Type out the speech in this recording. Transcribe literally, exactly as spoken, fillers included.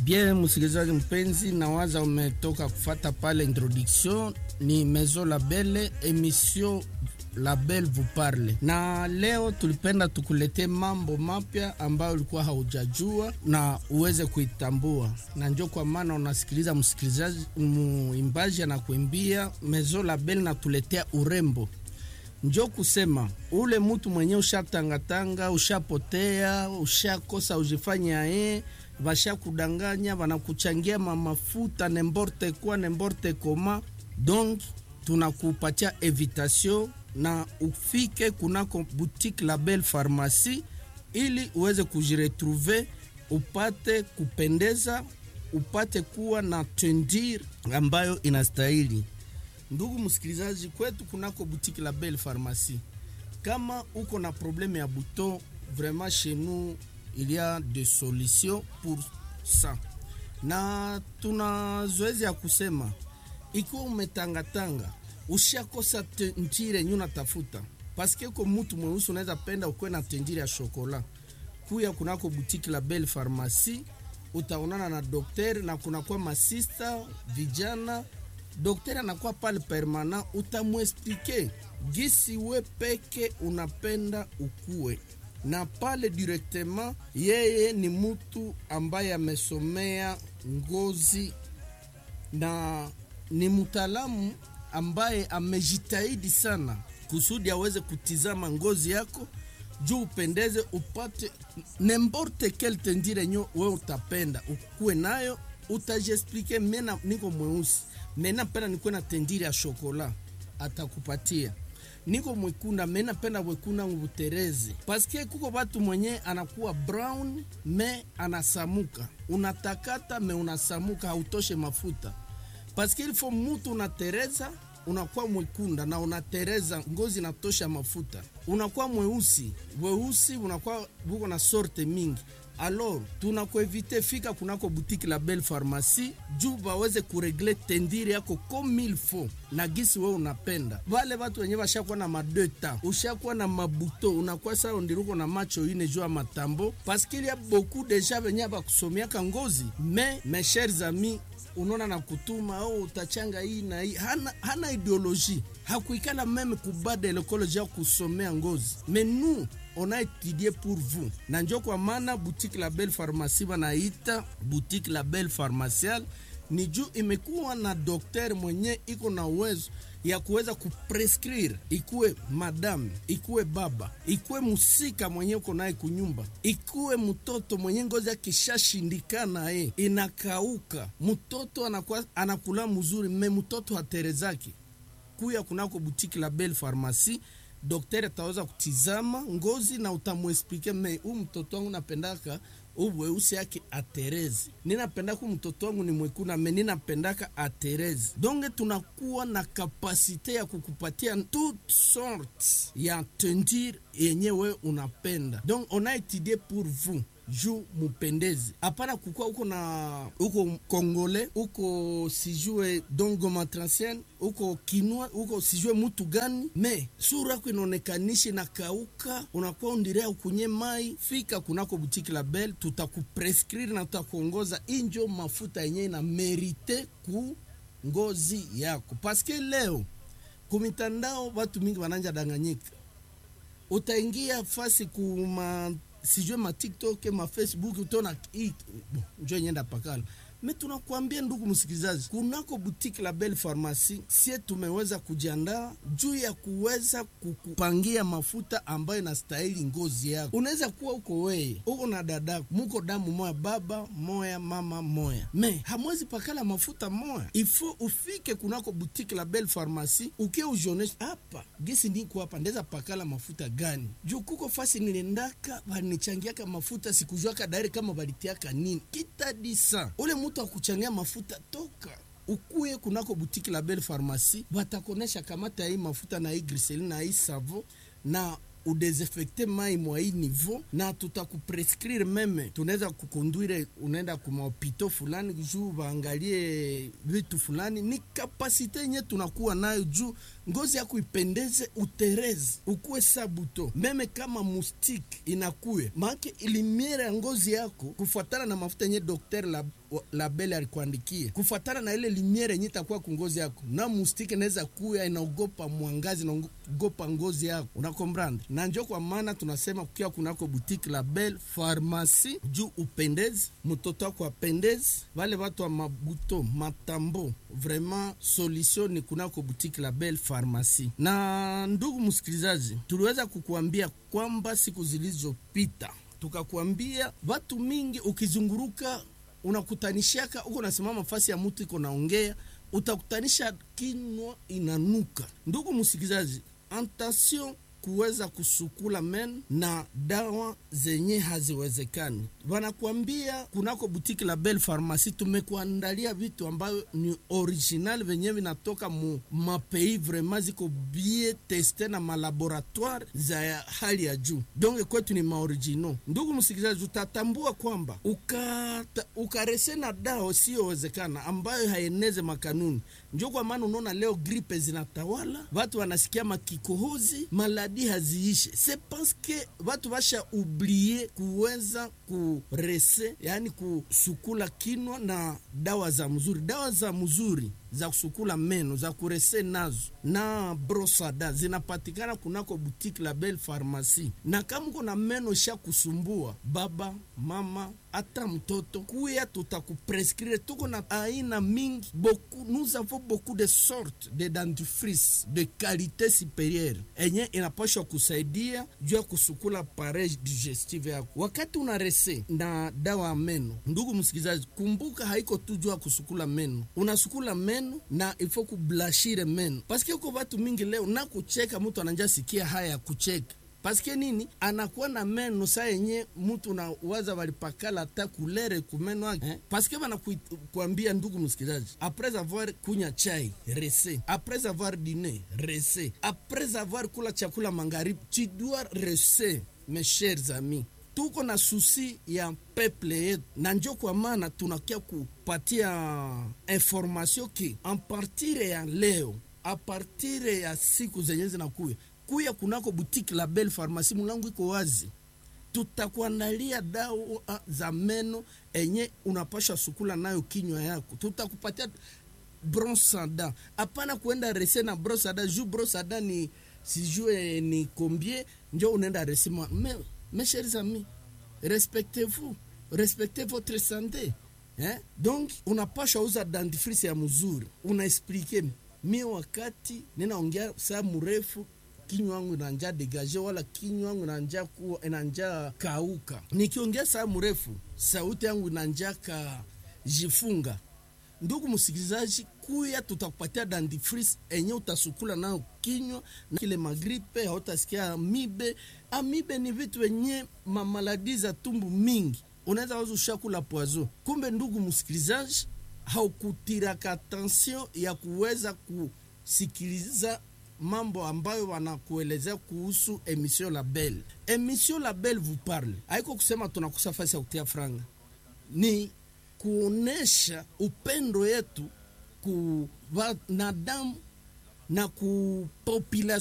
Bien, msikilizaji mpenzi, nawaza umetoka kufata pale introduction. Ni Maison Label, emission Label vous parle. Na leo tulipenda tukulete mambo mapya ambayo ulikuwa haujajua na uweze kuitambua. Na njoo kwa maana unasikiliza msikilizaji muimbaji anakuimbia Maison Label na tuletea urembo. Njoo kusema ule mtu mwenye ushatangatanga, ushapotea, ushakosa ujifanya yeye, basha kudanganya, wanakuchangia mafuta n'importe quoi n'importe comment. Donc tunakupatia invitation na ufike kunako boutique Label Pharmacie ili uweze kujiretrouver, upate kupendeza, upate kuwa na tendir ambayo inastahili. Ndugu msikilizaji, kwetu kunako boutique Label Pharmacie, kama uko na problème ya bouton, vraiment chez nous il y a des solutions pour ça. Na tuna zoezi ya kusema ikiwa umetangatanga, ushakosa tendire nyuna tafuta, paske uko mtu mweusi unaweza penda ukwe na tendire ya chocolat, kuya kunako boutique Label Pharmacie, utaonana na daktari na kunakuwa masista vijana. Daktari anakuwa pale permanent, utamwexplique gisi we peke unapenda ukue. Na pale directement yeye ni mtu ambaye amesomea ngozi na ni mtaalamu ambaye amejitahidi sana kusudi aweze kutizama ngozi yako juu upendeze, upate n'importe quel tendire nyo wewe utapenda ukue nayo. Utajiexplique, mena niko mweusi, mena penda nikuwe na tendire ya chocolat, atakupatia. Niko mwekunda, mena penda wekuna ngutereze, paske kuko batu mwenye anakuwa brown me anasamuka, unatakata me unasamuka, hautoshe mafuta. Paske ilifo mutu unatereza, unakuwa mwekunda na unatereza, ngozi natosha mafuta. Unakuwa mweusi, weusi unakuwa buko na sorte mingi. Alors, tunakuevite fika kunako boutique Label Pharmacie juu baweze kuregle tendire yako comme il faut na gisi wewe unapenda. Wale watu wenye washakuwa na madeta, ushakuwa na mabuto, unakuwa sawa ndiruko na macho ine juu ya matambo, parce qu'il y a beaucoup de gens wenye bakusomea ngozi. Mais mes chers amis, unaona na kutuma au utachanga hii na hii, hana, hana ideologie, hakuikala meme kubada l'écologie kusomea ngozi. Mais nous on a étudié pour vous. Na njoo kwa maana boutique Label Pharmacie wanaita boutique Label Pharmaciale, ni juu imekuwa na daktari mwenye iko na uwezo ya kuweza kuprescrire, ikuwe madame, ikuwe baba, ikuwe musika mwenye uko naye kunyumba, ikuwe mtoto mwenye ngozi akishashindikana eh inakauka, mtoto anakuwa anakula mzuri, me mtoto haterezaki, kuya kunako boutique Label Pharmacie. Daktari ataweza kutizama ngozi na utamwexplique, me huyu mtoto wangu napendaka uweusi yake atereze, ninapendaka mtoto wangu ni mwekuna, me ninapendaka atereze. Donc tunakuwa na kapasite ya kukupatia toute sorte ya tendire yenyewe unapenda. Donc on a étudié pour vous juu mupendezi. Hapana kukua uko na uko Kongole, uko sijue dongo matransien, uko kinua, uko sijue mutu gani, me sura yako inaonekanishi na kauka, unakuwa undirea ukunye mai. Fika kunako boutique Label, tutakuprescrire na tutakuongoza injo mafuta yenye na merite ku ngozi yako. Paske leo kumitandao watu mingi wananja danganyika. Utaingia fasi kuma sijue ma TikTok, ma Facebook, utona hii njoo nyenda pakala. Me tunakuambia ndugu msikilizaji, kunako boutique Label Pharmacie sie tumeweza kujiandaa juu ya kuweza kukupangia mafuta ambayo inastahili ngozi yako. Unaweza kuwa uko wewe, uko na dada, muko damu moya, baba moya, mama moya, me hamwezi pakala mafuta moya. Ifo ufike kunako boutique Label Pharmacie uke ujonesha hapa gisi niko hapa ndeza pakala mafuta gani. Juu kuko fasi nilendaka banichangiaka mafuta, sikujua kadari kama balitiaka nini kitadisa. Ule mtu akuchangia mafuta toka ukuye kunako boutique Label Pharmacie, watakonesha kamata hii mafuta na hii glycerine na hii savon, na udesinfecte mai mwa hii niveau, na tutakuprescrire meme, tunaweza kukonduire unaenda kuma hopito fulani juu waangalie vitu fulani. Ni kapasite yenye tunakuwa nayo juu ngozi yako ipendeze, utereze, ukuwe sabuto. Meme kama mustiki inakuwe maake ilimiere ya ngozi yako kufuatana na mafuta yenye dokter la la bele alikuandikia, kufuatana na ile limiere yenye itakuwa kungozi yako. Na mustiki inaweza kuya inaogopa mwangazi, inaogopa ngozi yako, unakombrand. Na njo kwa maana tunasema kukia kunako boutique la Belle Pharmacie juu upendeze, mtoto wako apendeze, wale watu wa mabuto matambo, vraiment solution ni kunako boutique la Belle Pharmacie. Na ndugu msikilizaji, tuliweza kukuambia kwamba siku zilizopita tukakuambia watu mingi ukizunguruka unakutanishaka uko nasimama fasi ya mtu iko naongea, utakutanisha kinwa inanuka. Ndugu msikilizaji, attention kuweza kusukula men na dawa zenye haziwezekani. Wanakuambia kunako boutique la Belle Pharmacie tumekuandalia vitu ambayo ni original venye vinatoka mu mapei vraiment ziko bien testé na malaboratoire za hali ya juu. Donc kwetu ni maoriginal. Ndugu msikilizaji, utatambua kwamba ukata ukarese na dawa siyowezekana ambayo haeneze makanuni. Ndio kwa maana unaona leo gripe zinatawala, watu wanasikia makikohozi, maladi haziishe. C'est parce que watu washa oublier kuweza kurese, yani kusukula kinwa na dawa za mzuri. Dawa za mzuri za kusukula meno, za kurese nazo na brosada zinapatikana kunako boutique la Belle Pharmacie. Na kama uko na meno sha kusumbua, baba, mama, hata mtoto, kuya tutakuprescrire. Tuko na aina mingi, beaucoup, nous avons beaucoup de sortes de dentifrice de qualité supérieure enye inapaswa kusaidia juu ya kusukula parege digestive yako. Wakati unarese na dawa meno, ndugu msikilizaji, kumbuka haiko tu juu ya kusukula meno. Unasukula meno na ifo kublashire meno. Paske uko watu mingi leo na kucheka mtu ananja sikia haya ya kucheka. Paske nini? Anakuwa na meno saa yenye mtu na waza walipakala hata kulere kumeno wake. Eh? Paske wana kuambia ndugu msikilizaji, après avoir kunya chai, rese. Après avoir dîné, rese. Après avoir kula chakula magharibi, tu dois rese, mes chers amis. Tuko na susi ya peuple yetu, na njo kwa maana tunakia kupatia information ki en partir ya leo, a partir ya siku zenye zinakuya kuya kunako boutique la Belle Pharmacie, mulangu iko wazi. Tutakuandalia dawa za meno enye unapasha sukula nayo kinywa yako. Tutakupatia brosada, hapana kuenda rese na brosada juu brosada ni sijue ni combien, njo unaenda rese. Mais mes chers amis, respectez-vous, respectez votre santé, hein? Donc unapasha uza dentifrice ya mzuri. Unaexplique mi wakati ninaongea saa mrefu kinywa wangu inanja degaje, wala kinywa wangu inanja kuwa inanja kauka. Nikiongea saa mrefu sauti yangu inanja ka jifunga. Ndugu msikilizaji, kuya tutakupatia dentifrice enye utasukula nao kinywa na kile magripe, hautasikia amibe. Amibe ni vitu wenye mamaladi za tumbu mingi. Unaweza wazo ushakula poison. Kumbe ndugu msikilizaji, haukutiraka attention ya kuweza kusikiliza mambo ambayo wanakuelezea kuhusu emission la Belle. Emission la Belle vous parle. Haiko kusema tunakusa fasi ya kutia franga. Ni kuonesha upendo yetu ku wanadamu na ku population